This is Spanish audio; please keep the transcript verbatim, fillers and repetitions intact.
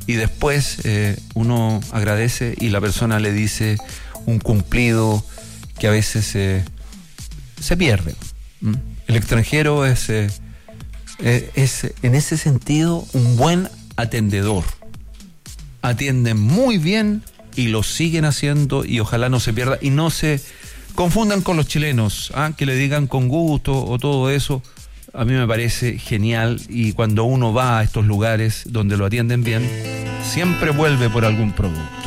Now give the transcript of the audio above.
y después eh, uno agradece y la persona le dice un cumplido que a veces eh, se pierde. ¿Mm? El extranjero es, eh, es en ese sentido un buen atendedor. Atienden muy bien y lo siguen haciendo y ojalá no se pierda y no se confundan con los chilenos, ¿ah? Que le digan con gusto o todo eso. A mí me parece genial y cuando uno va a estos lugares donde lo atienden bien, siempre vuelve por algún producto.